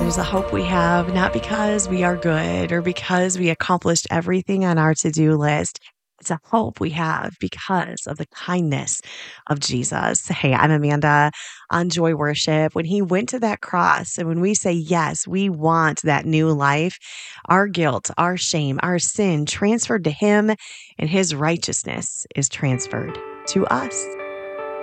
is a hope we have, not because we are good or because we accomplished everything on our to-do list. It's a hope we have because of the kindness of Jesus. Hey, I'm Amanda on Joy Worship. When he went to that cross, and when we say, yes, we want that new life, our guilt, our shame, our sin transferred to him, and his righteousness is transferred to us.